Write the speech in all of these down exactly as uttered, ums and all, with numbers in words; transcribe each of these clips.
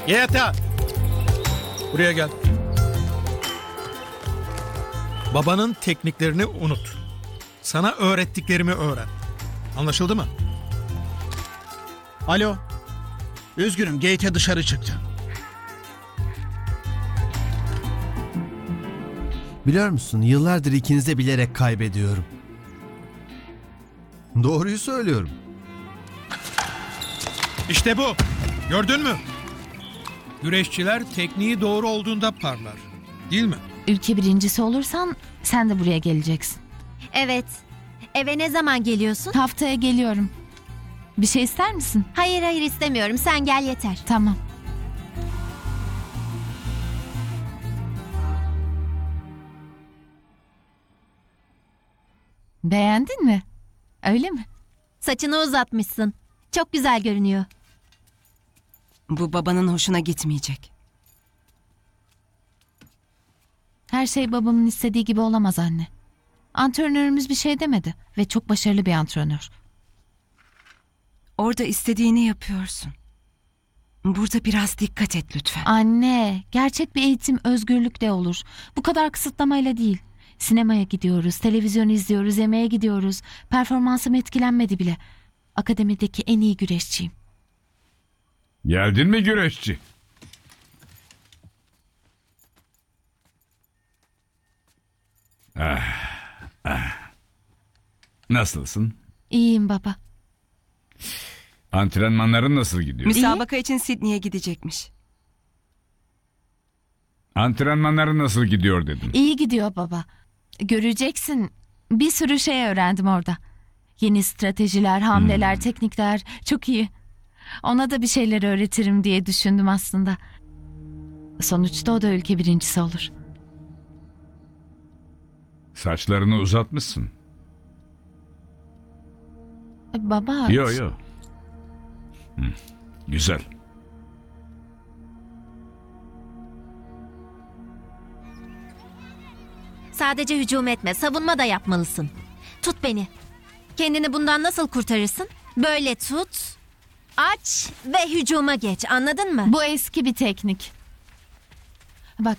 Yeter. Buraya gel. Babanın tekniklerini unut. Sana öğrettiklerimi öğren. Anlaşıldı mı? Alo. Üzgünüm, Gate'e dışarı çıktı. Biliyor musun, yıllardır ikinizi de bilerek kaybediyorum. Doğruyu söylüyorum. İşte bu. Gördün mü? Güreşçiler tekniği doğru olduğunda parlar. Değil mi? Ülke birincisi olursan sen de buraya geleceksin. Evet. Eve ne zaman geliyorsun? Haftaya geliyorum. Bir şey ister misin? Hayır hayır istemiyorum. Sen gel yeter. Tamam. Beğendin mi? Öyle mi? Saçını uzatmışsın. Çok güzel görünüyor. Bu babanın hoşuna gitmeyecek. Her şey babamın istediği gibi olamaz anne. Antrenörümüz bir şey demedi ve çok başarılı bir antrenör. Orada istediğini yapıyorsun. Burada biraz dikkat et lütfen. Anne, gerçek bir eğitim özgürlükle olur. Bu kadar kısıtlamayla değil. Sinemaya gidiyoruz, televizyon izliyoruz, yemeğe gidiyoruz. Performansım etkilenmedi bile. Akademideki en iyi güreşçiyim. Geldin mi güreşçi? Ah, ah. Nasılsın? İyiyim baba. Antrenmanların nasıl gidiyor? Müsabaka için Sydney'e gidecekmiş. Antrenmanların nasıl gidiyor dedim. İyi gidiyor baba. Göreceksin. Bir sürü şey öğrendim orada. Yeni stratejiler, hamleler, teknikler. Çok iyi. Ona da bir şeyler öğretirim diye düşündüm aslında. Sonuçta o da ülke birincisi olur. Saçlarını uzatmışsın. Baba... Yo yo. Hı, güzel. Sadece hücum etme. Savunma da yapmalısın. Tut beni. Kendini bundan nasıl kurtarırsın? Böyle tut. Aç ve hücuma geç. Anladın mı? Bu eski bir teknik. Bak.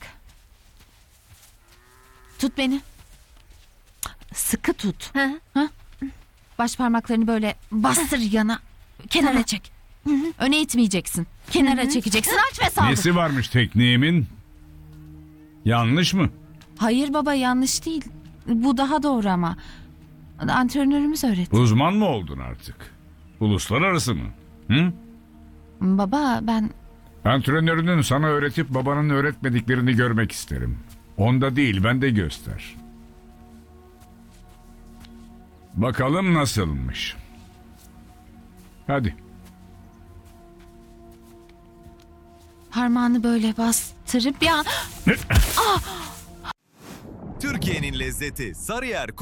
Tut beni. Sıkı tut. Hı. Ha? Baş parmaklarını böyle bastır yana. Kenara Tamam. çek. Öne itmeyeceksin. Kenara çekeceksin. Aç ve saldır. Nesi varmış tekniğimin? Yanlış mı? Hayır baba, yanlış değil. Bu daha doğru ama. Antrenörümüz öğretti. Uzman mı oldun artık? Uluslararası mı? Hı? Baba ben... Antrenörünün sana öğretip babanın öğretmediklerini görmek isterim. Onda değil, bende göster. Bakalım nasılmış. Hadi. Parmağını böyle bastırıp bir an... Türkiye'nin lezzeti Sarıyer